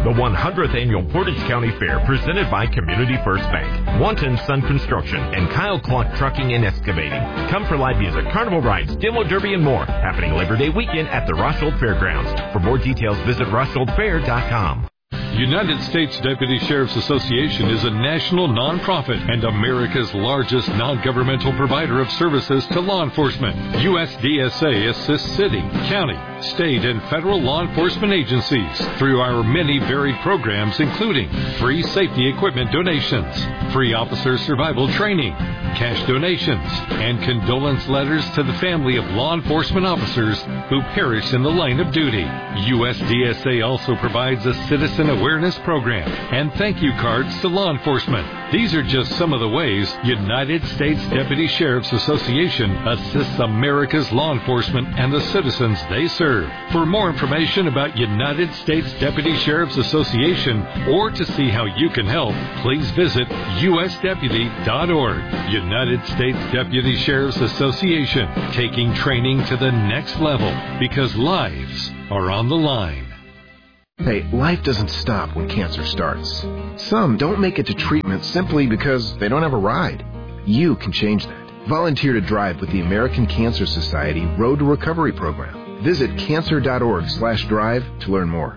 The 100th Annual Portage County Fair, presented by Community First Bank, Wanton Sun Construction, and Kyle Clark Trucking and Excavating. Come for live music, carnival rides, demo derby, and more, happening Labor Day weekend at the Roscold Fairgrounds. For more details, visit roscoldfair.com. United States Deputy Sheriff's Association is a national nonprofit and America's largest non-governmental provider of services to law enforcement. USDSA assists city, county, state, and federal law enforcement agencies through our many varied programs, including free safety equipment donations, free officer survival training, cash donations, and condolence letters to the family of law enforcement officers who perished in the line of duty. USDSA also provides a citizen awareness program and thank you cards to law enforcement. These are just some of the ways United States Deputy Sheriff's Association assists America's law enforcement and the citizens they serve. For more information about United States Deputy Sheriff's Association or to see how you can help, please visit usdeputy.org. United States Deputy Sheriff's Association, taking training to the next level because lives are on the line. Hey, life doesn't stop when cancer starts. Some don't make it to treatment simply because they don't have a ride. You can change that. Volunteer to drive with the American Cancer Society Road to Recovery program. Visit cancer.org/drive to learn more.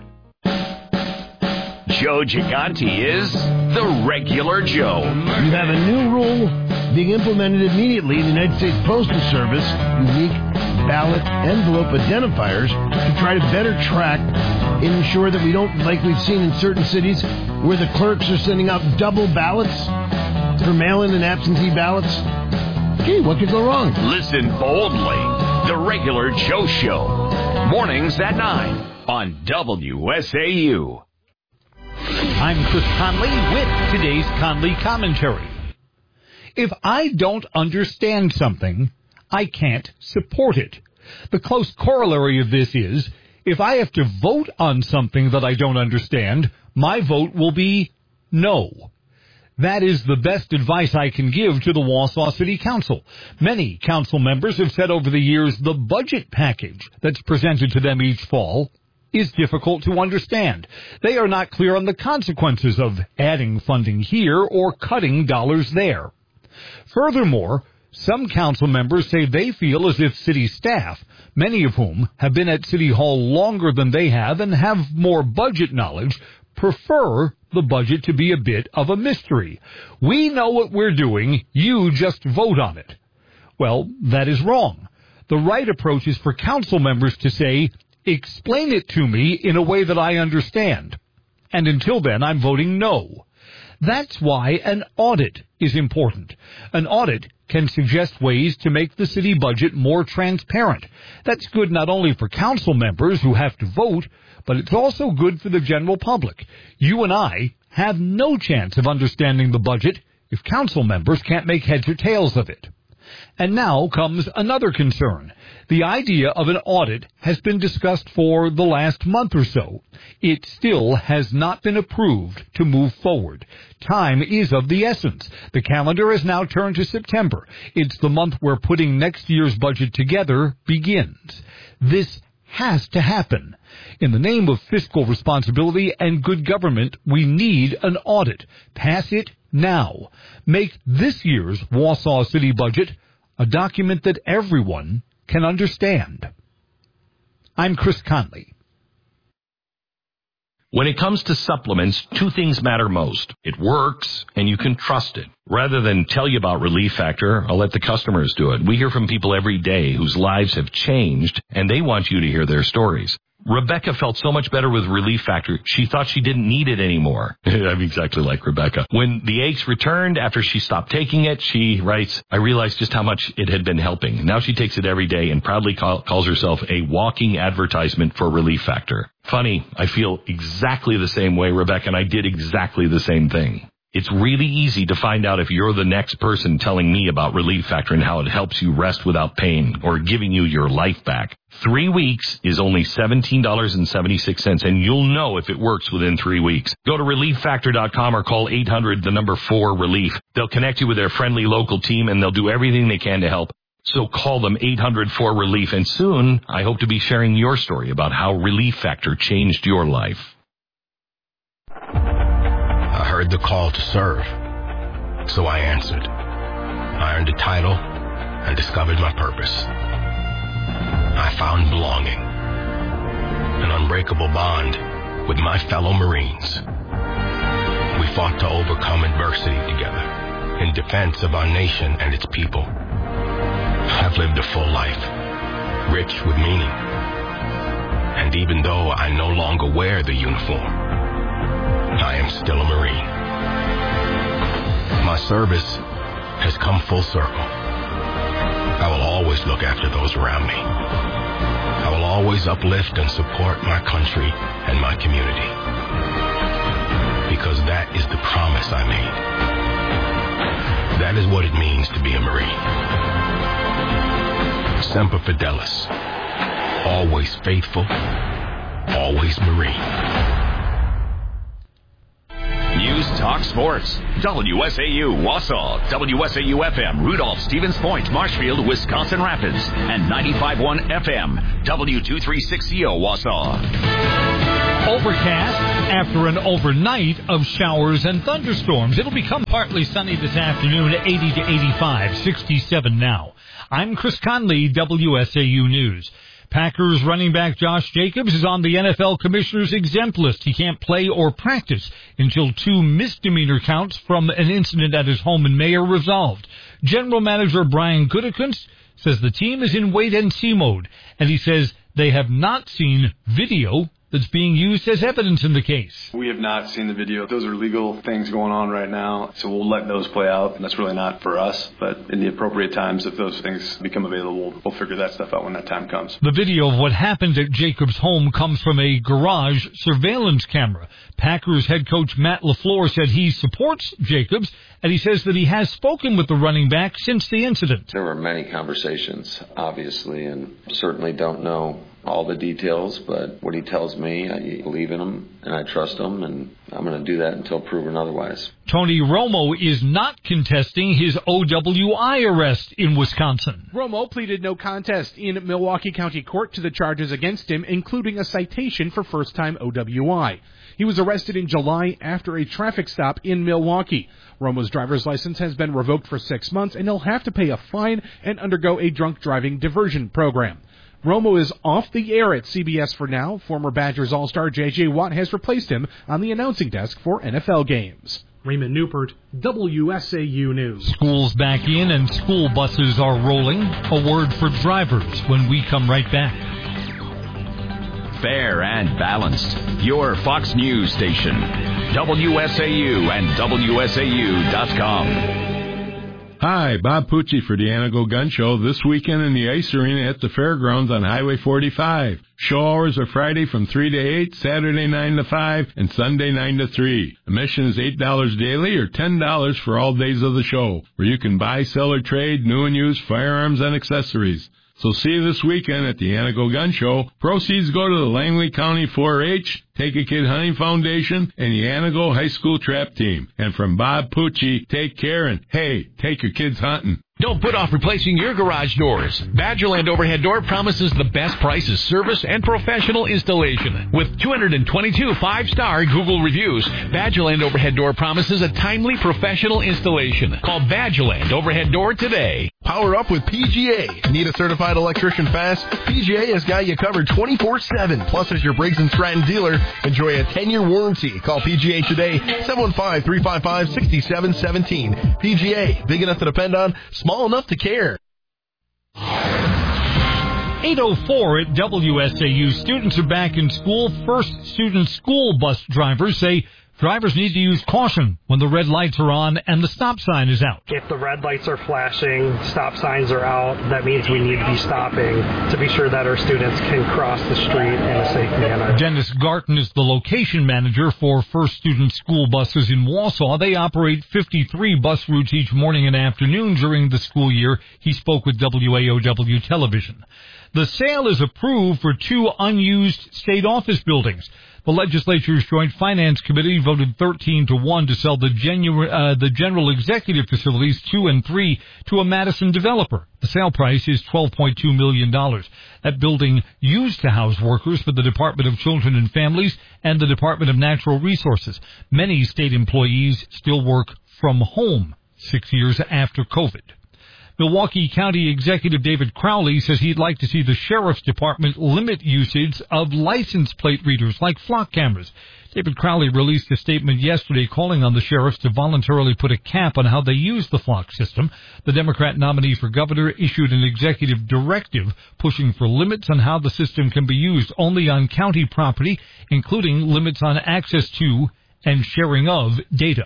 Joe Gigante is the regular Joe. You have a new rule being implemented immediately in the United States Postal Service, unique ballot envelope identifiers, to try to better track and ensure that we don't, like we've seen in certain cities, where the clerks are sending out double ballots for mail-in and absentee ballots. Gee, what could go wrong? Listen boldly. The Regular Joe Show. Mornings at 9 on WSAU. I'm Chris Conley with today's Conley Commentary. If I don't understand something, I can't support it. The close corollary of this is, if I have to vote on something that I don't understand, my vote will be no. That is the best advice I can give to the Wausau City Council. Many council members have said over the years the budget package that's presented to them each fall is difficult to understand. They are not clear on the consequences of adding funding here or cutting dollars there. Furthermore, some council members say they feel as if city staff, many of whom have been at City Hall longer than they have and have more budget knowledge, prefer the budget to be a bit of a mystery. We know what we're doing, you just vote on it. Well, that is wrong. The right approach is for council members to say, explain it to me in a way that I understand. And until then, I'm voting no. That's why an audit is important. An audit can suggest ways to make the city budget more transparent. That's good not only for council members who have to vote, but it's also good for the general public. You and I have no chance of understanding the budget if council members can't make heads or tails of it. And now comes another concern. The idea of an audit has been discussed for the last month or so. It still has not been approved to move forward. Time is of the essence. The calendar has now turned to September. It's the month where putting next year's budget together begins. This has to happen. In the name of fiscal responsibility and good government, we need an audit. Pass it now. Make this year's Wausau City budget a document that everyone can understand. I'm Chris Conley. When it comes to supplements, two things matter most. It works, and you can trust it. Rather than tell you about Relief Factor, I'll let the customers do it. We hear from people every day whose lives have changed, and they want you to hear their stories. Rebecca felt so much better with Relief Factor, she thought she didn't need it anymore. I'm exactly like Rebecca. When the aches returned after she stopped taking it, she writes, I realized just how much it had been helping. Now she takes it every day and proudly calls herself a walking advertisement for Relief Factor. Funny, I feel exactly the same way, Rebecca, and I did exactly the same thing. It's really easy to find out if you're the next person telling me about Relief Factor and how it helps you rest without pain or giving you your life back. 3 weeks is only $17.76, and you'll know if it works within 3 weeks. Go to ReliefFactor.com or call 800-4-RELIEF. They'll connect you with their friendly local team, and they'll do everything they can to help. So call them 800-4-RELIEF, and soon I hope to be sharing your story about how Relief Factor changed your life. heard the call to serve. So I answered. I earned a title and discovered my purpose. I found belonging, an unbreakable bond with my fellow Marines. We fought to overcome adversity together in defense of our nation and its people. I've lived a full life, rich with meaning. And even though I no longer wear the uniform, I am still a Marine. My service has come full circle. I will always look after those around me. I will always uplift and support my country and my community. Because that is the promise I made. That is what it means to be a Marine. Semper Fidelis. Always faithful. Always Marine. News Talk Sports. WSAU Wausau, WSAU FM Rudolph, Stevens Point, Marshfield, Wisconsin Rapids, and 95.1 FM W236CO Wausau. Overcast after an overnight of showers and thunderstorms. It'll become partly sunny this afternoon, 80 to 85, 67 now. I'm Chris Conley, WSAU News. Packers running back Josh Jacobs is on the NFL Commissioner's exempt list. He can't play or practice until 2 misdemeanor counts from an incident at his home in May are resolved. General Manager Brian Gutekunst says the team is in wait-and-see mode, and he says they have not seen video that's being used as evidence in the case. We have not seen the video. Those are legal things going on right now, so we'll let those play out, and that's really not for us. But in the appropriate times, if those things become available, we'll figure that stuff out when that time comes. The video of what happened at Jacobs' home comes from a garage surveillance camera. Packers head coach Matt LaFleur said he supports Jacobs, and he says that he has spoken with the running back since the incident. There were many conversations, obviously, and certainly don't know all the details, but what he tells me, I believe in him, and I trust him, and I'm going to do that until proven otherwise. Tony Romo is not contesting his OWI arrest in Wisconsin. Romo pleaded no contest in Milwaukee County Court to the charges against him, including a citation for first-time OWI. He was arrested in July after a traffic stop in Milwaukee. Romo's driver's license has been revoked for 6 months, and he'll have to pay a fine and undergo a drunk driving diversion program. Romo is off the air at CBS for now. Former Badgers All-Star J.J. Watt has replaced him on the announcing desk for NFL games. Raymond Newport, WSAU News. School's back in and school buses are rolling. A word for drivers when we come right back. Fair and balanced. Your Fox News station. WSAU and WSAU.com. Hi, Bob Pucci for the Anago Gun Show this weekend in the Ice Arena at the Fairgrounds on Highway 45. Show hours are Friday from 3 to 8, Saturday 9 to 5, and Sunday 9 to 3. Admission is $8 daily or $10 for all days of the show, where you can buy, sell, or trade new and used firearms and accessories. So see you this weekend at the Anago Gun Show. Proceeds go to the Langley County 4-H, Take a Kid Hunting Foundation, and the Anago High School Trap Team. And from Bob Pucci, take care and, hey, take your kids hunting. Don't put off replacing your garage doors. Badgerland Overhead Door promises the best prices, service, and professional installation. With 222 5-star Google reviews, Badgerland Overhead Door promises a timely professional installation. Call Badgerland Overhead Door today. Power up with PGA. Need a certified electrician fast? PGA has got you covered 24/7. Plus, as your Briggs & Stratton dealer, enjoy a 10-year warranty. Call PGA today, 715-355-6717. PGA, big enough to depend on, small enough to care. 8:04 at WSAU. Students are back in school. First student school bus drivers say drivers need to use caution when the red lights are on and the stop sign is out. If the red lights are flashing, stop signs are out, that means we need to be stopping to be sure that our students can cross the street in a safe manner. Dennis Garton is the location manager for First Student School buses in Wausau. They operate 53 bus routes each morning and afternoon during the school year. He spoke with WAOW Television. The sale is approved for 2 unused state office buildings. The legislature's Joint Finance Committee voted 13-1 to sell the General Executive Facilities 2 and 3 to a Madison developer. The sale price is $12.2 million. That building used to house workers for the Department of Children and Families and the Department of Natural Resources. Many state employees still work from home 6 years after COVID. Milwaukee County Executive David Crowley says he'd like to see the Sheriff's Department limit usage of license plate readers like flock cameras. David Crowley released a statement yesterday calling on the sheriffs to voluntarily put a cap on how they use the flock system. The Democrat nominee for governor issued an executive directive pushing for limits on how the system can be used only on county property, including limits on access to and sharing of data.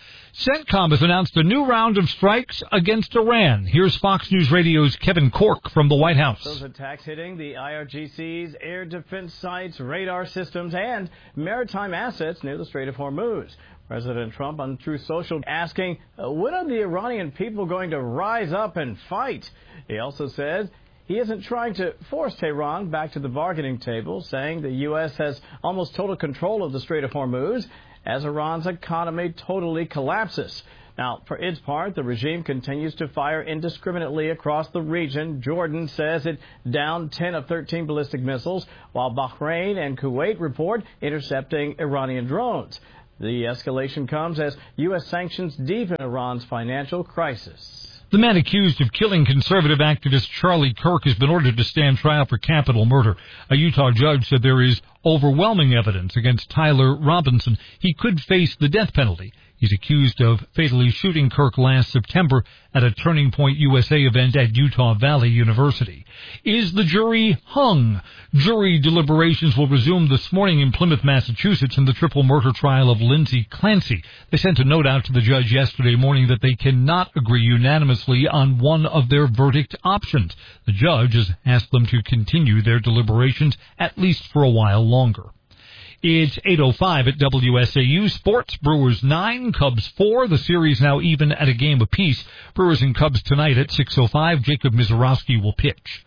CENTCOM has announced a new round of strikes against Iran. Here's Fox News Radio's Kevin Corke from the White House. Those attacks hitting the IRGC's air defense sites, radar systems, and maritime assets near the Strait of Hormuz. President Trump on Truth Social asking, when are the Iranian people going to rise up and fight? He also says he isn't trying to force Tehran back to the bargaining table, saying the U.S. has almost total control of the Strait of Hormuz as Iran's economy totally collapses. Now, for its part, the regime continues to fire indiscriminately across the region. Jordan says it downed 10 of 13 ballistic missiles, while Bahrain and Kuwait report intercepting Iranian drones. The escalation comes as U.S. sanctions deepen Iran's financial crisis. The man accused of killing conservative activist Charlie Kirk has been ordered to stand trial for capital murder. A Utah judge said there is overwhelming evidence against Tyler Robinson. He could face the death penalty. He's accused of fatally shooting Kirk last September at a Turning Point USA event at Utah Valley University. Is the jury hung? Jury deliberations will resume this morning in Plymouth, Massachusetts in the triple murder trial of Lindsay Clancy. They sent a note out to the judge yesterday morning that they cannot agree unanimously on one of their verdict options. The judge has asked them to continue their deliberations at least for a while longer. It's 8:05 at WSAU. Sports, Brewers 9, Cubs 4. The series now even at a game apiece. Brewers and Cubs tonight at 6:05. Jacob Mizorowski will pitch.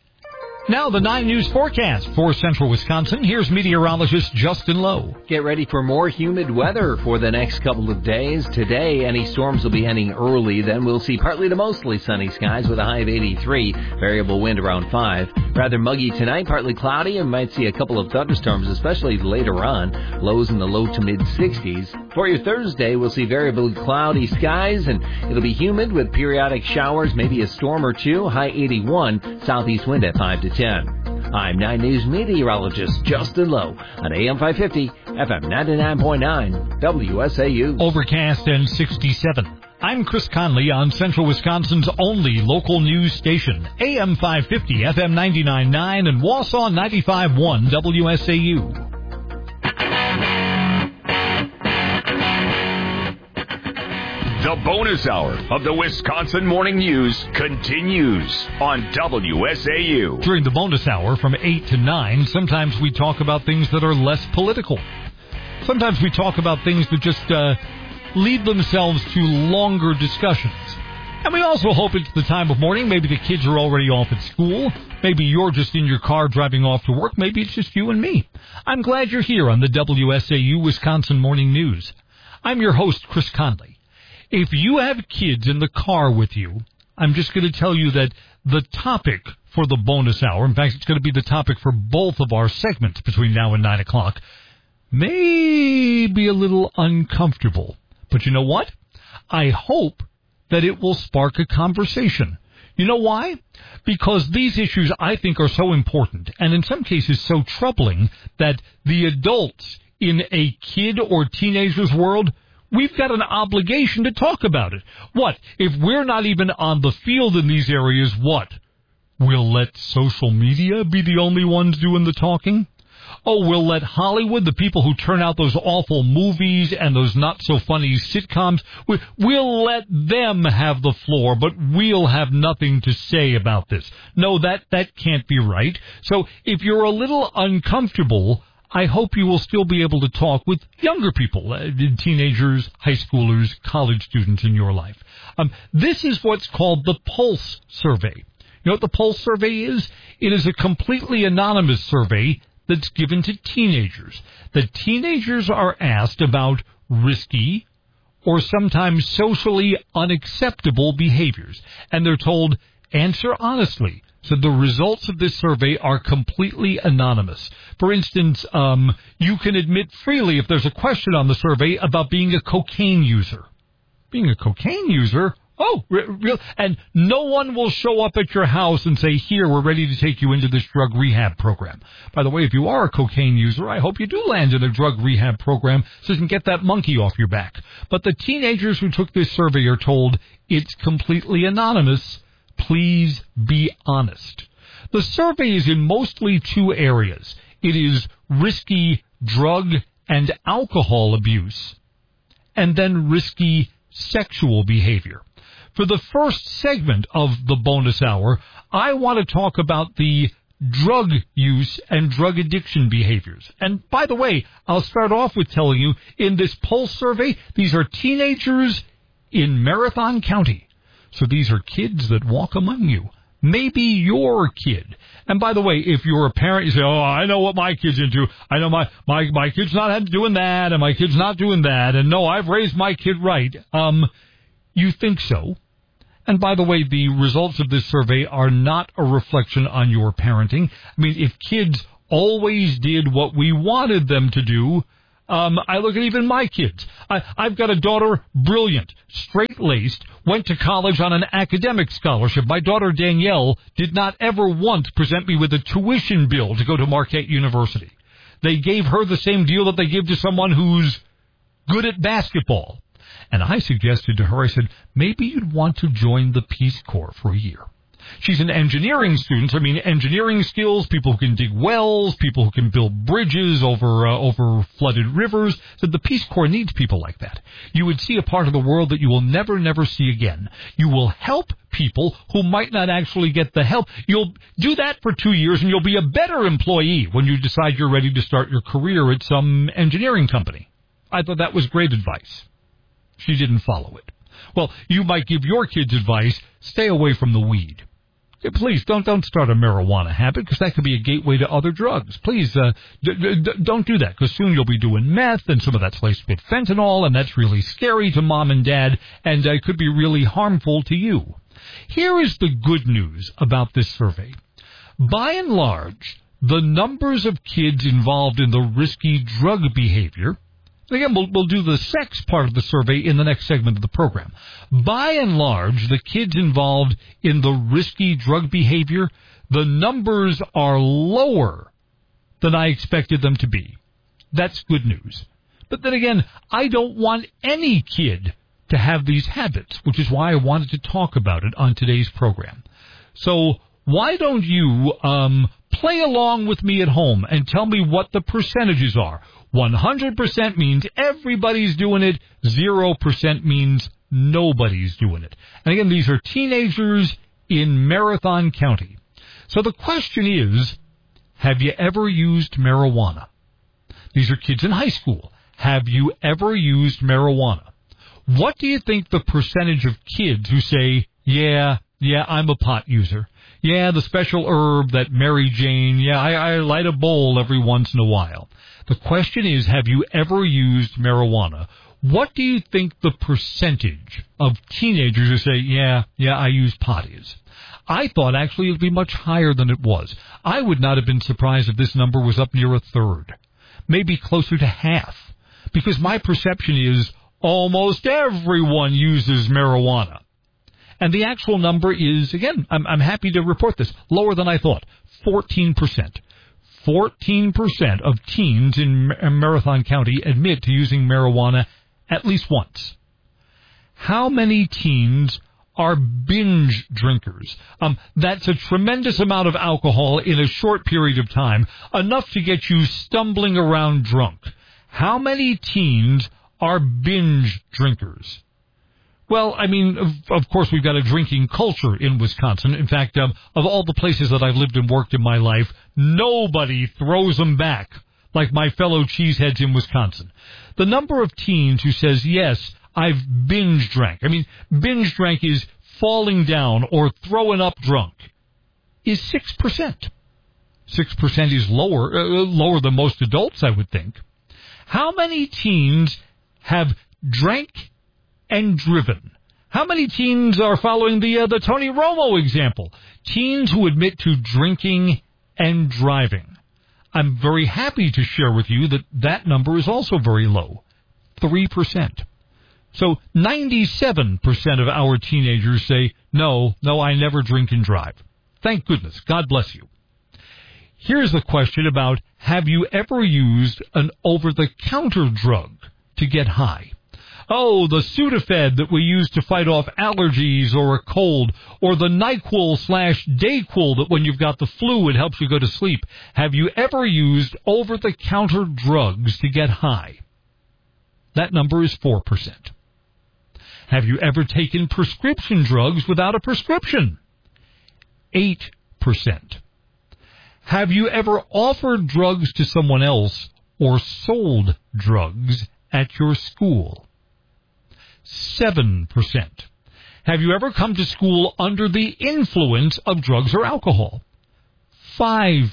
Now the 9 News forecast for central Wisconsin. Here's meteorologist Justin Lowe. Get ready for more humid weather for the next couple of days. Today, any storms will be ending early. Then we'll see partly to mostly sunny skies with a high of 83. Variable wind around 5. Rather muggy tonight, partly cloudy, and might see a couple of thunderstorms, especially later on. Lows in the low to mid 60s. For your Thursday, we'll see variably cloudy skies, and it'll be humid with periodic showers, maybe a storm or two. High 81. Southeast wind at 5 to 10. I'm 9 News meteorologist Justin Lowe on AM 550, FM 99.9, WSAU. Overcast and 67. I'm Chris Conley on Central Wisconsin's only local news station, AM 550, FM 99.9, and Wausau 95.1, WSAU. The bonus hour of the Wisconsin Morning News continues on WSAU. During the bonus hour from 8 to 9, sometimes we talk about things that are less political. Sometimes we talk about things that just lead themselves to longer discussions. And we also hope it's the time of morning. Maybe the kids are already off at school. Maybe you're just in your car driving off to work. Maybe it's just you and me. I'm glad you're here on the WSAU Wisconsin Morning News. I'm your host, Chris Conley. If you have kids in the car with you, I'm just going to tell you that the topic for the bonus hour, in fact, it's going to be the topic for both of our segments between now and 9 o'clock, may be a little uncomfortable. But you know what? I hope that it will spark a conversation. You know why? Because these issues, I think, are so important, and in some cases so troubling, that the adults in a kid or teenager's world, we've got an obligation to talk about it. What? If we're not even on the field in these areas, what? We'll let social media be the only ones doing the talking? Oh, we'll let Hollywood, the people who turn out those awful movies and those not-so-funny sitcoms, we'll let them have the floor, but we'll have nothing to say about this. No, that can't be right. So if you're a little uncomfortable, I hope you will still be able to talk with younger people, teenagers, high schoolers, college students in your life. This is what's called the Pulse Survey. You know what the Pulse survey is? It is a completely anonymous survey that's given to teenagers. The teenagers are asked about risky or sometimes socially unacceptable behaviors, and they're told, answer honestly. So the results of this survey are completely anonymous. For instance, you can admit freely if there's a question on the survey about being a cocaine user. Being a cocaine user? Oh, real? And no one will show up at your house and say, here, we're ready to take you into this drug rehab program. By the way, if you are a cocaine user, I hope you do land in a drug rehab program so you can get that monkey off your back. But the teenagers who took this survey are told it's completely anonymous. Please be honest. The survey is in mostly two areas. It is risky drug and alcohol abuse, and then risky sexual behavior. For the first segment of the bonus hour, I want to talk about the drug use and drug addiction behaviors. And by the way, I'll start off with telling you, in this Pulse survey, these are teenagers in Marathon County. So these are kids that walk among you. Maybe your kid. And by the way, if you're a parent, you say, oh, I know what my kid's into. I know my kid's not doing that, and my kid's not doing that. And no, I've raised my kid right. You think so. And by the way, the results of this survey are not a reflection on your parenting. I mean, if kids always did what we wanted them to do, I look at even my kids. I've got a daughter, brilliant, straight-laced, went to college on an academic scholarship. My daughter, Danielle, did not ever once present me with a tuition bill to go to Marquette University. They gave her the same deal that they give to someone who's good at basketball. And I suggested to her, I said, maybe you'd want to join the Peace Corps for a year. She's an engineering student. I mean, engineering skills, people who can dig wells, people who can build bridges over flooded rivers. So the Peace Corps needs people like that. You would see a part of the world that you will never see again. You will help people who might not actually get the help. You'll do that for 2 years, and you'll be a better employee when you decide you're ready to start your career at some engineering company. I thought that was great advice. She didn't follow it. Well, you might give your kids advice, stay away from the weed. Please, don't start a marijuana habit, because that could be a gateway to other drugs. Please, don't do that, because soon you'll be doing meth, and some of that's laced with fentanyl, and that's really scary to mom and dad, and it could be really harmful to you. Here is the good news about this survey. By and large, the numbers of kids involved in the risky drug behavior, again, we'll do the sex part of the survey in the next segment of the program. By and large, the kids involved in the risky drug behavior, the numbers are lower than I expected them to be. That's good news. But then again, I don't want any kid to have these habits, which is why I wanted to talk about it on today's program. So why don't you play along with me at home and tell me what the percentages are? 100% means everybody's doing it. 0% means nobody's doing it. And again, these are teenagers in Marathon County. So the question is, have you ever used marijuana? These are kids in high school. Have you ever used marijuana? What do you think the percentage of kids who say, yeah, I'm a pot user. Yeah, the special herb, that Mary Jane. Yeah, I light a bowl every once in a while. The question is, have you ever used marijuana? What do you think the percentage of teenagers who say, yeah, I use pot is? I thought actually it would be much higher than it was. I would not have been surprised if this number was up near a third, maybe closer to half, because my perception is almost everyone uses marijuana. And the actual number is, again, I'm happy to report this, lower than I thought, 14%. 14% of teens in Marathon County admit to using marijuana at least once. How many teens are binge drinkers? That's a tremendous amount of alcohol in a short period of time, enough to get you stumbling around drunk. How many teens are binge drinkers? Well, I mean, of course, we've got a drinking culture in Wisconsin. In fact, of all the places that I've lived and worked in my life, nobody throws them back like my fellow cheeseheads in Wisconsin. The number of teens who says, yes, I've binge drank. I mean, binge drank is falling down or throwing up drunk. is 6%. 6% is lower than most adults, I would think. How many teens have drank and driven? How many teens are following the Tony Romo example? Teens who admit to drinking and driving. I'm very happy to share with you that number is also very low, 3%. So 97% of our teenagers say, no, I never drink and drive. Thank goodness. God bless you. Here's the question about, have you ever used an over-the-counter drug to get high? Oh, the Sudafed that we use to fight off allergies or a cold, or the NyQuil/Dayquil that when you've got the flu, it helps you go to sleep. Have you ever used over-the-counter drugs to get high? That number is 4%. Have you ever taken prescription drugs without a prescription? 8%. Have you ever offered drugs to someone else or sold drugs at your school? 7%. Have you ever come to school under the influence of drugs or alcohol? 5%.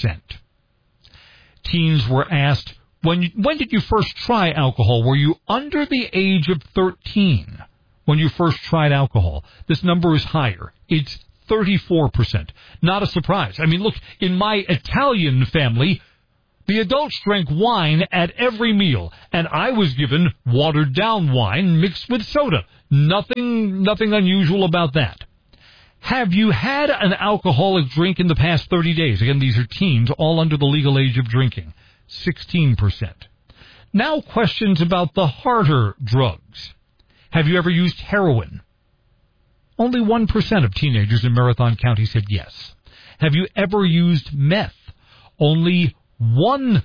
Teens were asked, when did you first try alcohol? Were you under the age of 13 when you first tried alcohol? This number is higher. It's 34%. Not a surprise. I mean, look, in my Italian family, the adults drank wine at every meal, and I was given watered-down wine mixed with soda. Nothing unusual about that. Have you had an alcoholic drink in the past 30 days? Again, these are teens, all under the legal age of drinking. 16%. Now questions about the harder drugs. Have you ever used heroin? Only 1% of teenagers in Marathon County said yes. Have you ever used meth? Only 1%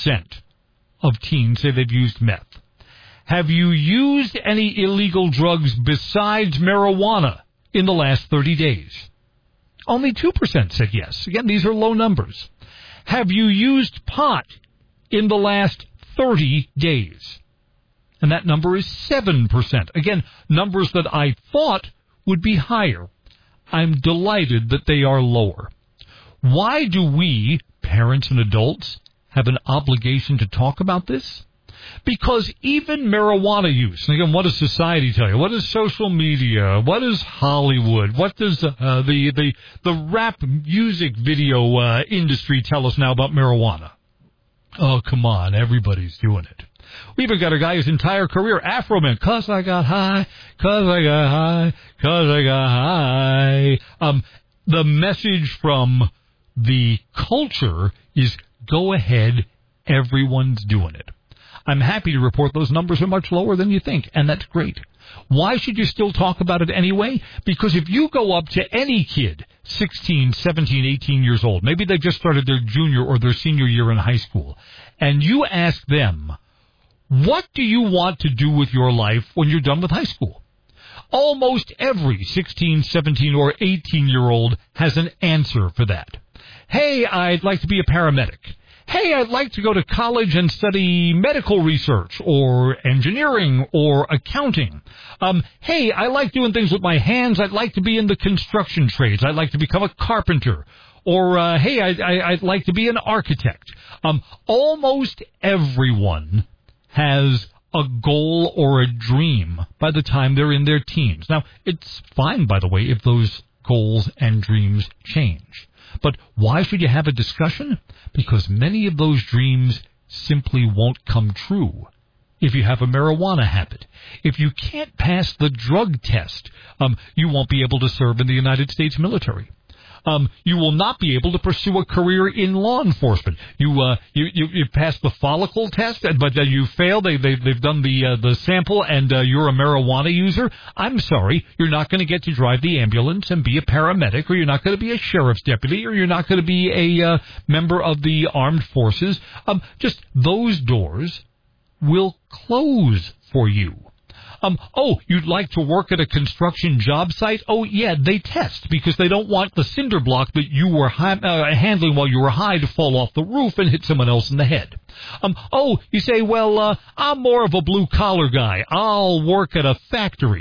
of teens say they've used meth. Have you used any illegal drugs besides marijuana in the last 30 days? Only 2% said yes. Again, these are low numbers. Have you used pot in the last 30 days? And that number is 7%. Again, numbers that I thought would be higher. I'm delighted that they are lower. Why do we, parents and adults, have an obligation to talk about this? Because even marijuana use, and again, what does society tell you? What does social media? What does Hollywood? What does the rap music video industry tell us now about marijuana? Oh, come on, everybody's doing it. We even got a guy whose entire career, Afroman, 'cause I got high, 'cause I got high, 'cause I got high. The message from the culture is go ahead, everyone's doing it. I'm happy to report those numbers are much lower than you think, and that's great. Why should you still talk about it anyway? Because if you go up to any kid, 16, 17, 18 years old, maybe they just started their junior or their senior year in high school, and you ask them, what do you want to do with your life when you're done with high school? Almost every 16, 17, or 18-year-old has an answer for that. Hey, I'd like to be a paramedic. Hey, I'd like to go to college and study medical research or engineering or accounting. Hey, I like doing things with my hands. I'd like to be in the construction trades. I'd like to become a carpenter. Or, hey, I'd like to be an architect. Almost everyone has a goal or a dream by the time they're in their teens. Now, it's fine, by the way, if those goals and dreams change. But why should you have a discussion? Because many of those dreams simply won't come true if you have a marijuana habit. If you can't pass the drug test, you won't be able to serve in the United States military. You will not be able to pursue a career in law enforcement. You pass the follicle test, but you fail. They've done the sample, and you're a marijuana user. I'm sorry, you're not going to get to drive the ambulance and be a paramedic, or you're not going to be a sheriff's deputy, or you're not going to be a member of the armed forces. Just those doors will close for you. Oh, you'd like to work at a construction job site? Oh, yeah, they test because they don't want the cinder block that you were handling while you were high to fall off the roof and hit someone else in the head. Oh, you say, well, I'm more of a blue-collar guy. I'll work at a factory.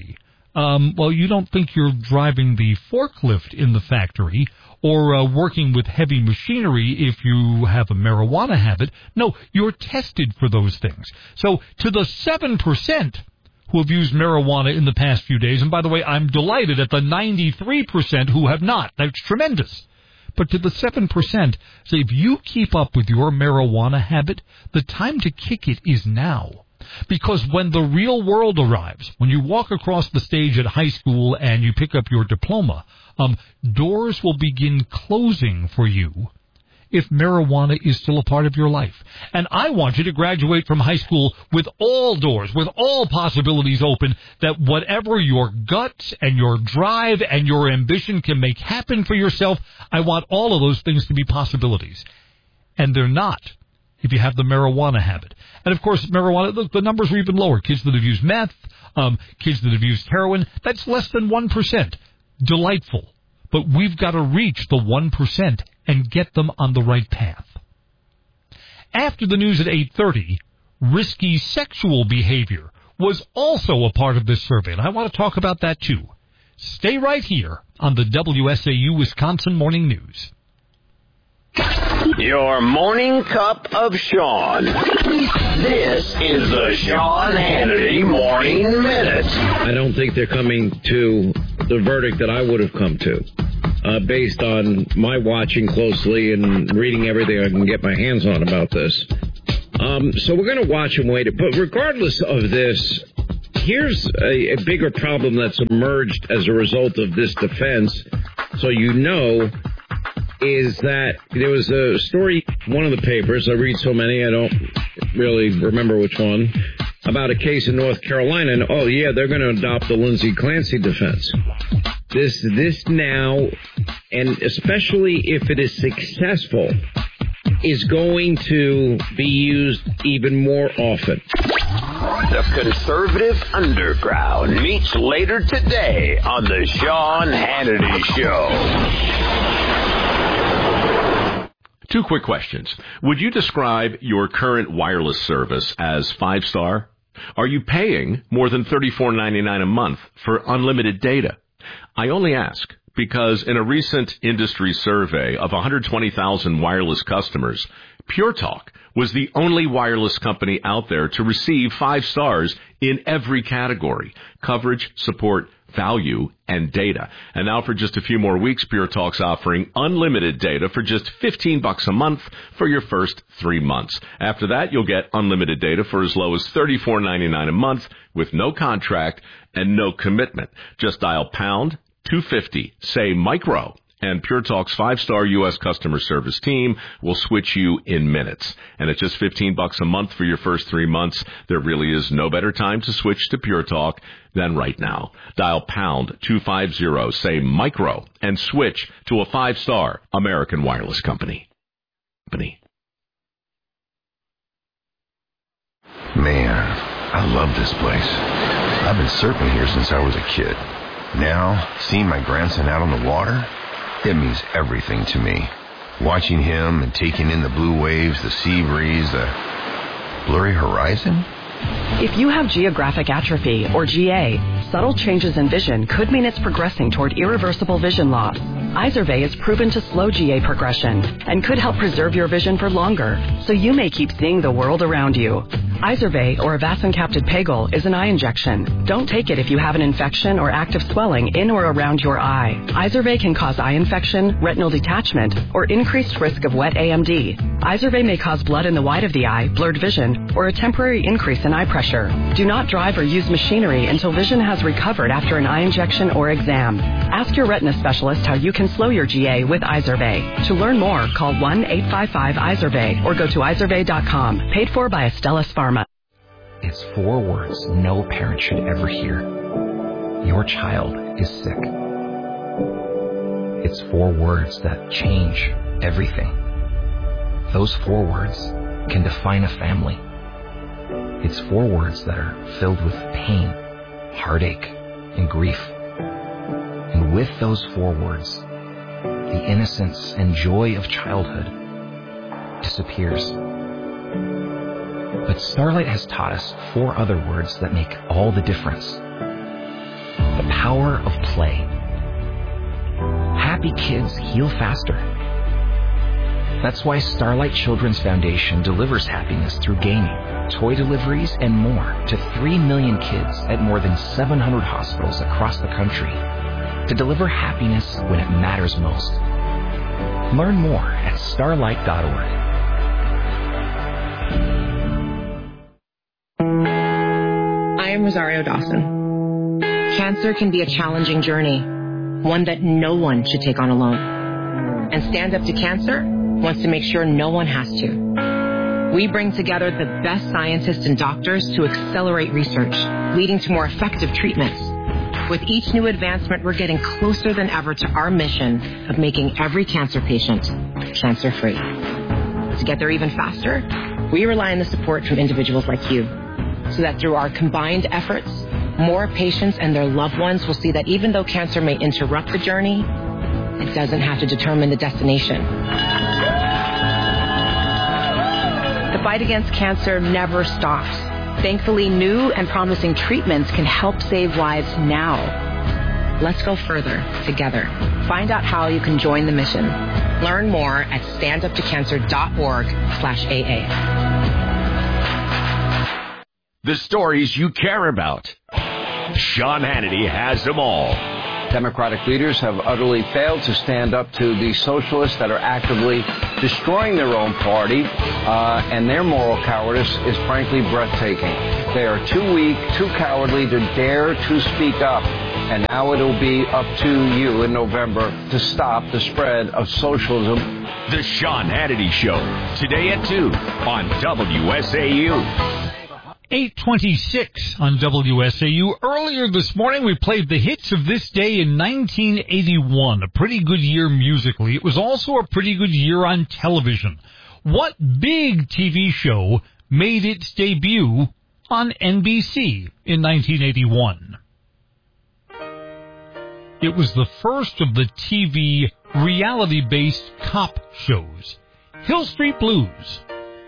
well, you don't think you're driving the forklift in the factory or working with heavy machinery if you have a marijuana habit. No, you're tested for those things. So to the 7% who have used marijuana in the past few days, and by the way, I'm delighted at the 93% who have not. That's tremendous. But to the 7%, say if you keep up with your marijuana habit, the time to kick it is now. Because when the real world arrives, when you walk across the stage at high school and you pick up your diploma, doors will begin closing for you if marijuana is still a part of your life. And I want you to graduate from high school with all doors, with all possibilities open, that whatever your guts and your drive and your ambition can make happen for yourself, I want all of those things to be possibilities. And they're not if you have the marijuana habit. And, of course, marijuana, the numbers are even lower. Kids that have used meth, kids that have used heroin, that's less than 1%. Delightful. But we've got to reach the 1% and get them on the right path. After the news at 8:30, risky sexual behavior was also a part of this survey, and I want to talk about that too. Stay right here on the WSAU Wisconsin Morning News. Your morning cup of Sean. This is the Sean Hannity Morning Minute. I don't think they're coming to the verdict that I would have come to, based on my watching closely and reading everything I can get my hands on about this. So we're going to watch and wait. But regardless of this, here's a bigger problem that's emerged as a result of this defense. So you know, is that there was a story, one of the papers, I read so many, I don't really remember which one, about a case in North Carolina, and oh yeah, they're going to adopt the Lindsey Clancy defense. This now, and especially if it is successful, is going to be used even more often. The conservative underground meets later today on the Sean Hannity Show. 2 quick questions. Would you describe your current wireless service as 5-star? Are you paying more than $34.99 a month for unlimited data? I only ask because in a recent industry survey of 120,000 wireless customers, Pure Talk was the only wireless company out there to receive 5 stars in every category: coverage, support, value, and data. And now for just a few more weeks, Pure Talk's offering unlimited data for just $15 a month for your first 3 months. After that, you'll get unlimited data for as low as $34.99 a month with no contract and no commitment. Just dial pound 250, say micro, and Pure Talk's 5-star U.S. customer service team will switch you in minutes. And at just $15 a month for your first 3 months, there really is no better time to switch to Pure Talk than right now. Dial pound 250, say micro, and switch to a 5-star American wireless company. Man, I love this place. I've been surfing here since I was a kid. Now, seeing my grandson out on the water, it means everything to me. Watching him and taking in the blue waves, the sea breeze, the blurry horizon. If you have geographic atrophy, or GA, subtle changes in vision could mean it's progressing toward irreversible vision loss. Izervay is proven to slow GA progression and could help preserve your vision for longer, so you may keep seeing the world around you. Izervay, or avacincaptad pegol, is an eye injection. Don't take it if you have an infection or active swelling in or around your eye. Izervay can cause eye infection, retinal detachment, or increased risk of wet AMD. Izervay may cause blood in the white of the eye, blurred vision, or a temporary increase in eye pressure. Do not drive or use machinery until vision has recovered after an eye injection or exam. Ask your retina specialist how you can slow your GA with Izervay. To learn more, call 1-855-IZERVAY or go to izervay.com. Paid for by Astellas Pharma. It's 4 words no parent should ever hear. Your child is sick. It's 4 words that change everything. Those 4 words can define a family. It's 4 words that are filled with pain, heartache, and grief. And with those 4 words, the innocence and joy of childhood disappears. But Starlight has taught us 4 other words that make all the difference. the power of play. Happy kids heal faster. That's why Starlight Children's Foundation delivers happiness through gaming, toy deliveries, and more to 3 million kids at more than 700 hospitals across the country to deliver happiness when it matters most. Learn more at starlight.org. I am Rosario Dawson. Cancer can be a challenging journey, one that no one should take on alone. And Stand Up to Cancer wants to make sure no one has to. We bring together the best scientists and doctors to accelerate research, leading to more effective treatments. With each new advancement, we're getting closer than ever to our mission of making every cancer patient cancer-free. To get there even faster, we rely on the support from individuals like you, so that through our combined efforts, more patients and their loved ones will see that even though cancer may interrupt the journey, it doesn't have to determine the destination. The fight against cancer never stops. Thankfully, new and promising treatments can help save lives now. Let's go further together. Find out how you can join the mission. Learn more at standuptocancer.org/AA. The stories you care about. Sean Hannity has them all. Democratic leaders have utterly failed to stand up to the socialists that are actively destroying their own party, and their moral cowardice is frankly breathtaking. They are too weak, too cowardly to dare to speak up, and now it'll be up to you in November to stop the spread of socialism. The Sean Hannity Show, today at 2 on WSAU. 8:26 on WSAU. Earlier this morning, we played the hits of this day in 1981. A pretty good year musically. It was also a pretty good year on television. What big TV show made its debut on NBC in 1981? It was the first of the TV reality-based cop shows, Hill Street Blues.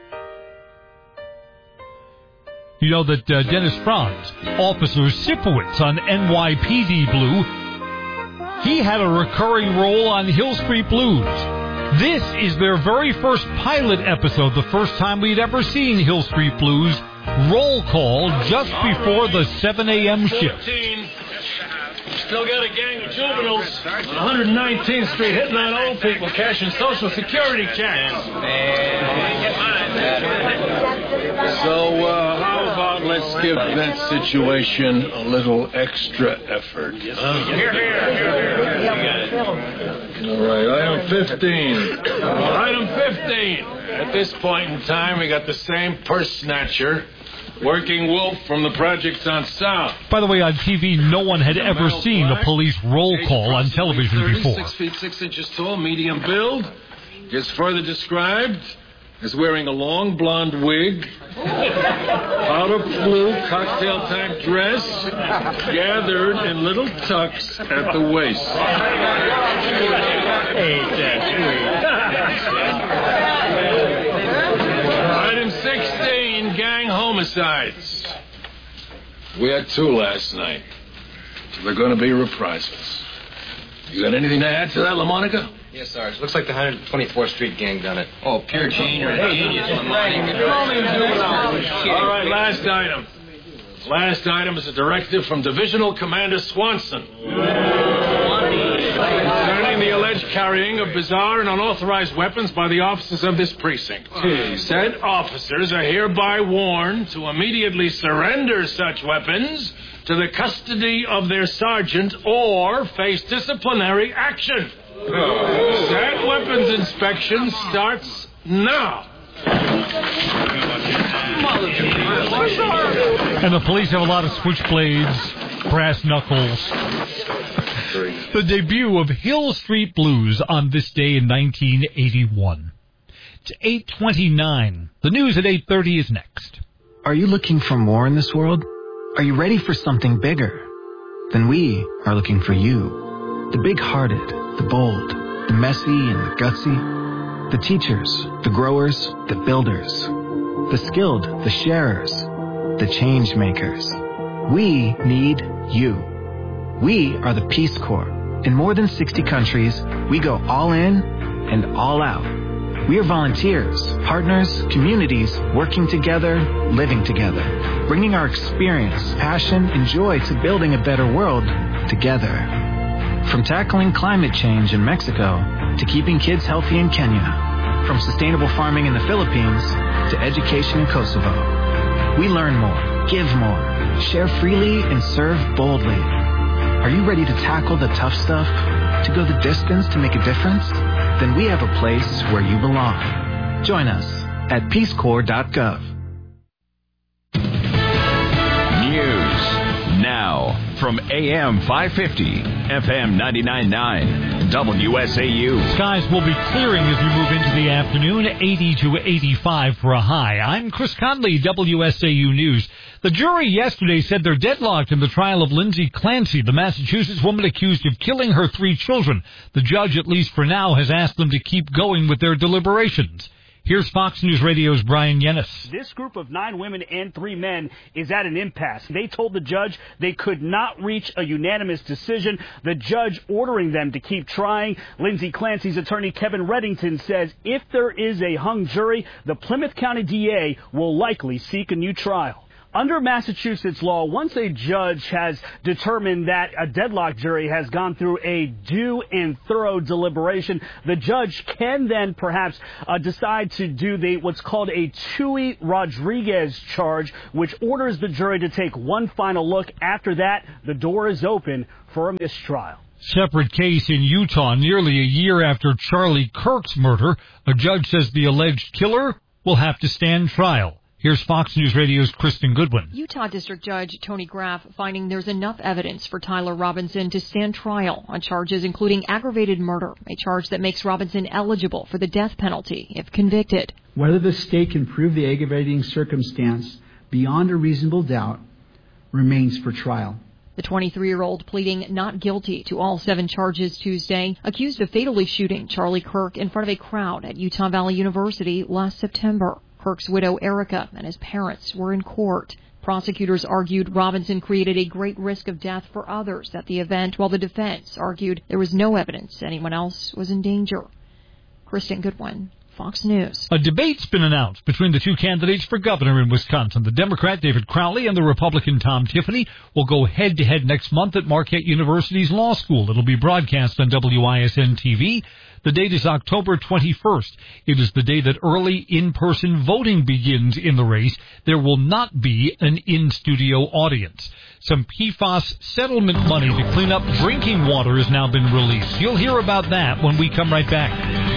You know that Dennis Franz, Officer Sipowicz on NYPD Blue, he had a recurring role on Hill Street Blues. This is their very first pilot episode, the first time we'd ever seen Hill Street Blues. Roll call just before the 7 a.m. shift. Still got a gang of juveniles on 119th Street hitting on old people, cashing Social Security checks. So, how about let's give that situation a little extra effort? Here. All right, item 15. Item 15. At this point in time, we got the same purse snatcher, Working Wolf from the projects on South. By the way, on TV, no one had ever seen a police roll call on television before. 6 feet 6 inches tall, medium build. Is further described as wearing a long blonde wig, powder blue cocktail-type dress, gathered in little tucks at the waist. Item 16, gang homicides. We had 2 last night. So they're going to be reprisals. You got anything to add to that, LaMonica? Yes, Sarge. Looks like the 124th Street gang done it. Oh, pure genius. All right, last item. Last item is a directive from Divisional Commander Swanson concerning the alleged carrying of bizarre and unauthorized weapons by the officers of this precinct. Said officers are hereby warned to immediately surrender such weapons to the custody of their sergeant or face disciplinary action. That weapons inspection starts now. And the police have a lot of switchblades, brass knuckles. The debut of Hill Street Blues on this day in 1981. It's 8:29. The news at 8:30 is next. Are you looking for more in this world? Are you ready for something bigger? Then we are looking for you. The big-hearted, the bold, the messy and the gutsy, the teachers, the growers, the builders, the skilled, the sharers, the change makers. We need you. We are the Peace Corps. In more than 60 countries, we go all in and all out. We are volunteers, partners, communities, working together, living together, bringing our experience, passion, and joy to building a better world together. From tackling climate change in Mexico to keeping kids healthy in Kenya, from sustainable farming in the Philippines to education in Kosovo. We learn more, give more, share freely, and serve boldly. Are you ready to tackle the tough stuff? To go the distance to make a difference? Then we have a place where you belong. Join us at peacecorps.gov. News now from AM 550, FM 99.9, WSAU. Skies will be clearing as we move into the afternoon, 80 to 85 for a high. I'm Chris Conley, WSAU News. The jury yesterday said they're deadlocked in the trial of Lindsay Clancy, the Massachusetts woman accused of killing her 3 children. The judge, at least for now, has asked them to keep going with their deliberations. Here's Fox News Radio's Brian Yennis. This group of 9 women and 3 men is at an impasse. They told the judge they could not reach a unanimous decision, the judge ordering them to keep trying. Lindsay Clancy's attorney, Kevin Reddington, says if there is a hung jury, the Plymouth County DA will likely seek a new trial. Under Massachusetts law, once a judge has determined that a deadlock jury has gone through a due and thorough deliberation, the judge can then perhaps decide to do what's called a Tui-Rodriguez charge, which orders the jury to take one final look. After that, the door is open for a mistrial. Separate case in Utah, nearly a year after Charlie Kirk's murder. A judge says the alleged killer will have to stand trial. Here's Fox News Radio's Kristen Goodwin. Utah District Judge Tony Graff finding there's enough evidence for Tyler Robinson to stand trial on charges including aggravated murder, a charge that makes Robinson eligible for the death penalty if convicted. Whether the state can prove the aggravating circumstance beyond a reasonable doubt remains for trial. The 23-year-old pleading not guilty to all 7 charges Tuesday, accused of fatally shooting Charlie Kirk in front of a crowd at Utah Valley University last September. Kirk's widow, Erica, and his parents were in court. Prosecutors argued Robinson created a great risk of death for others at the event, while the defense argued there was no evidence anyone else was in danger. Kristen Goodwin, Fox News. A debate's been announced between the 2 candidates for governor in Wisconsin. The Democrat David Crowley and the Republican Tom Tiffany will go head-to-head next month at Marquette University's law school. It'll be broadcast on WISN TV. The date is October 21st. It is the day that early in-person voting begins in the race. There will not be an in-studio audience. Some PFAS settlement money to clean up drinking water has now been released. You'll hear about that when we come right back.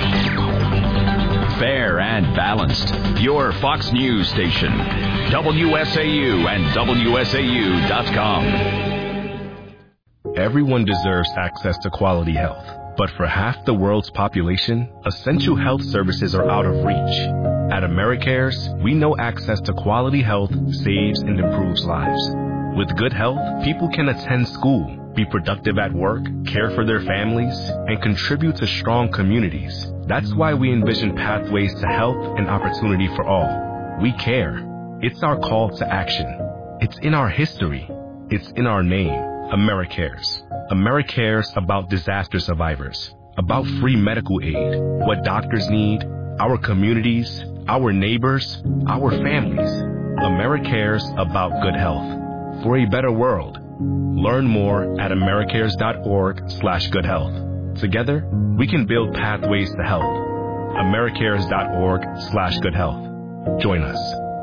Fair and balanced. Your Fox News station. WSAU and WSAU.com. Everyone deserves access to quality health. But for half the world's population, essential health services are out of reach. At AmeriCares, we know access to quality health saves and improves lives. With good health, people can attend school, be productive at work, care for their families, and contribute to strong communities. That's why we envision pathways to health and opportunity for all. We care. It's our call to action. It's in our history. It's in our name. AmeriCares. AmeriCares about disaster survivors, about free medical aid, what doctors need, our communities, our neighbors, our families. AmeriCares about good health. For a better world. Learn more at americares.org/goodhealth. Together, we can build pathways to health. americares.org/goodhealth. Join us.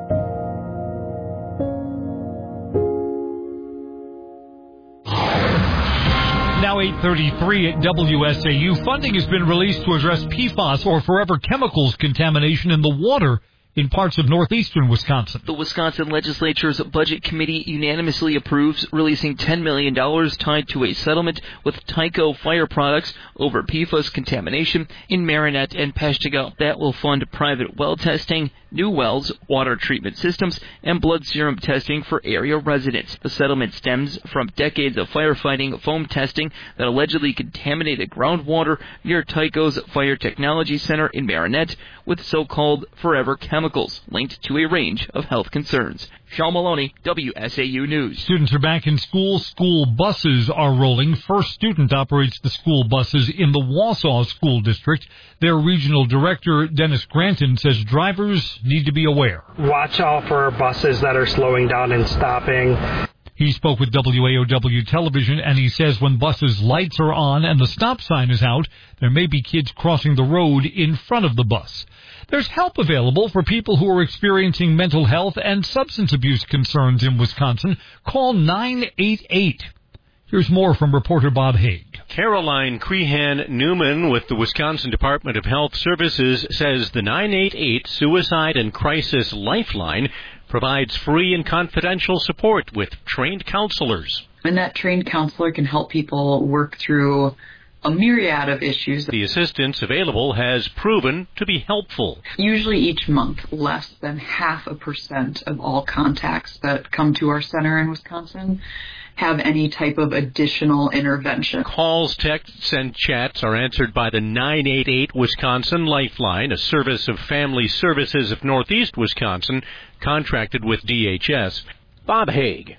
Now 8:33 at WSAU. Funding has been released to address PFAS, or forever chemicals, contamination in the water in parts of northeastern Wisconsin. The Wisconsin Legislature's Budget Committee unanimously approves releasing $10 million tied to a settlement with Tyco Fire Products over PFAS contamination in Marinette and Peshtigo. That will fund private well testing, new wells, water treatment systems, and blood serum testing for area residents. The settlement stems from decades of firefighting foam testing that allegedly contaminated groundwater near Tyco's Fire Technology Center in Marinette with so-called forever chemicals. chemicals linked to a range of health concerns. Sean Maloney, WSAU News. Students are back in school. School buses are rolling. First Student operates the school buses in the Wausau School District. Their regional director, Dennis Granton, says drivers need to be aware. Watch out for buses that are slowing down and stopping. He spoke with WAOW Television, and he says when buses' lights are on and the stop sign is out, there may be kids crossing the road in front of the bus. There's help available for people who are experiencing mental health and substance abuse concerns in Wisconsin. Call 988. Here's more from reporter Bob Haig. Caroline Crehan Newman with the Wisconsin Department of Health Services says the 988 Suicide and Crisis Lifeline provides free and confidential support with trained counselors. And that trained counselor can help people work through a myriad of issues. The assistance available has proven to be helpful. Usually each month, less than 0.5% of all contacts that come to our center in Wisconsin have any type of additional intervention. Calls, texts, and chats are answered by the 988 Wisconsin Lifeline, a service of Family Services of Northeast Wisconsin, contracted with DHS. Bob Haig,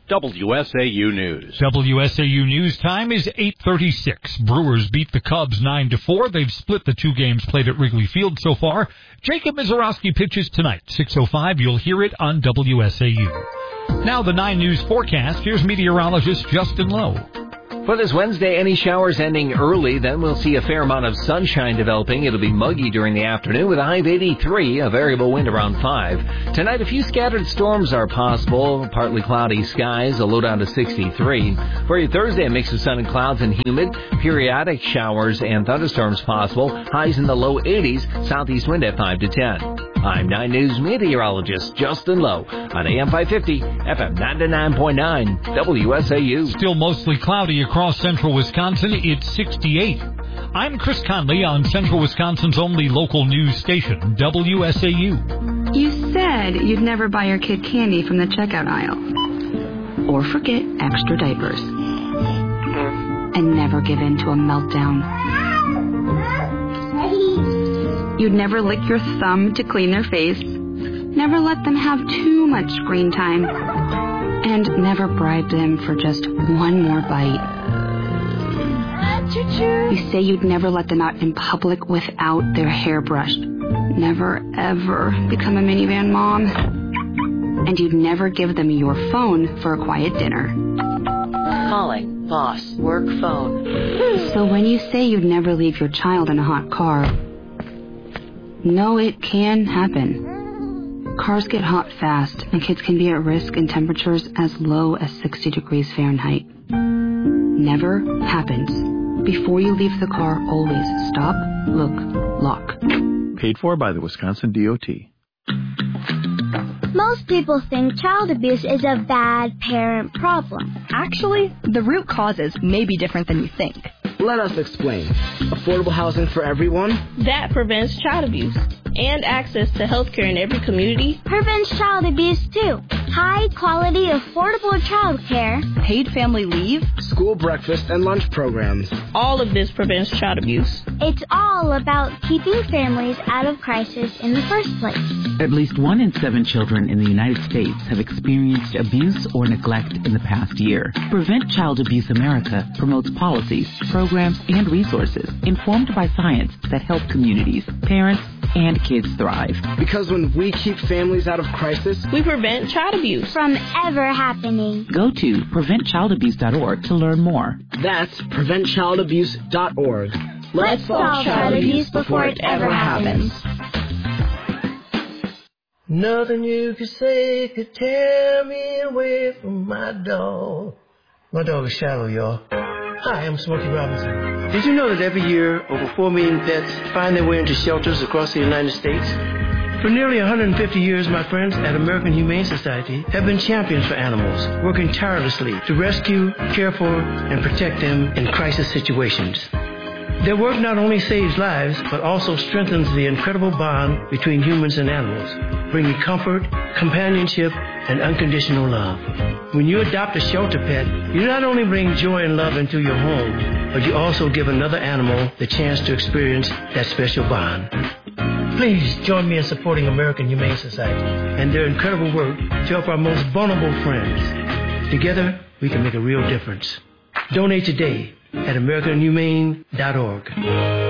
WSAU News. WSAU News time is 8:36. Brewers beat the Cubs 9-4. They've split the two games played at Wrigley Field so far. Jacob Mizorowski pitches tonight, 6:05. You'll hear it on WSAU. Now the 9 News forecast. Here's meteorologist Justin Lowe. For this Wednesday, any showers ending early, then we'll see a fair amount of sunshine developing. It'll be muggy during the afternoon with a high of 83, a variable wind around 5. Tonight, a few scattered storms are possible, partly cloudy skies, a low down to 63. For your Thursday, a mix of sun and clouds and humid, periodic showers and thunderstorms possible, highs in the low 80s, southeast wind at 5 to 10. I'm 9 News meteorologist Justin Lowe on AM 550, FM 99.9, WSAU. Still mostly cloudy across central Wisconsin. It's 68. I'm Chris Conley on Central Wisconsin's only local news station, WSAU. You said you'd never buy your kid candy from the checkout aisle. Or forget extra diapers. And never give in to a meltdown. You'd never lick your thumb to clean their face. Never let them have too much screen time. And never bribe them for just one more bite. You say you'd never let them out in public without their hair brushed. Never, ever become a minivan mom. And you'd never give them your phone for a quiet dinner. Calling, boss, work phone. So when you say you'd never leave your child in a hot car, no, it can happen. Cars get hot fast, and kids can be at risk in temperatures as low as 60 degrees Fahrenheit. Never happens. Before you leave the car, always stop, look, lock. Paid for by the Wisconsin DOT. Most people think child abuse is a bad parent problem. Actually, the root causes may be different than you think. Let us explain. Affordable housing for everyone? That prevents child abuse. And access to health care in every community prevents child abuse too. High quality, affordable child care. Paid family leave. School breakfast and lunch programs. All of this prevents child abuse. It's all about keeping families out of crisis in the first place. At least 1 in 7 children in the United States have experienced abuse or neglect in the past year. Prevent Child Abuse America promotes policies, programs, and resources informed by science that help communities, parents, and kids thrive. Because when we keep families out of crisis, we prevent child abuse from ever happening. Go to preventchildabuse.org to learn more. That's preventchildabuse.org. Let's solve child abuse before it ever happens. Nothing you could say could tear me away from my dog. My dog is Shallow, y'all. Hi, I'm Smokey Robinson. Did you know that every year over 4 million pets find their way into shelters across the United States? For nearly 150 years, my friends at American Humane Society have been champions for animals, working tirelessly to rescue, care for, and protect them in crisis situations. Their work not only saves lives, but also strengthens the incredible bond between humans and animals, bringing comfort, companionship, and unconditional love. When you adopt a shelter pet, you not only bring joy and love into your home, but you also give another animal the chance to experience that special bond. Please join me in supporting American Humane Society and their incredible work to help our most vulnerable friends. Together, we can make a real difference. Donate today at AmericanHumane.org.